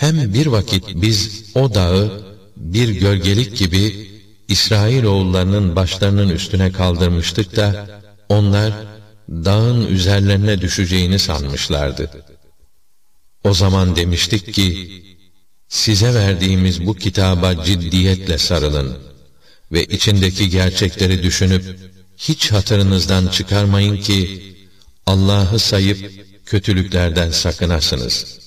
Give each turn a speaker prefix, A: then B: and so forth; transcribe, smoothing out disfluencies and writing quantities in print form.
A: Hem bir vakit biz o dağı bir gölgelik gibi İsrailoğullarının başlarının üstüne kaldırmıştık da onlar dağın üzerlerine düşeceğini sanmışlardı. O zaman demiştik ki, size verdiğimiz bu kitaba ciddiyetle sarılın ve içindeki gerçekleri düşünüp hiç hatırınızdan çıkarmayın ki Allah'ı sayıp kötülüklerden sakınasınız.